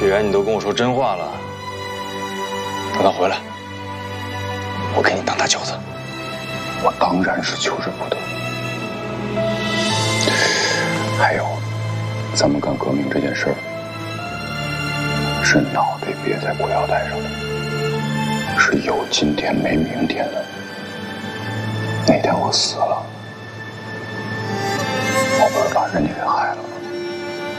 既然你都跟我说真话了，等他回来，我给你当大轿子。 我当然是求之不得。还有，咱们干革命这件事儿，是脑袋别在裤腰带上的，是有今天没明天的。哪天我死了，我不是把人家给害了吗？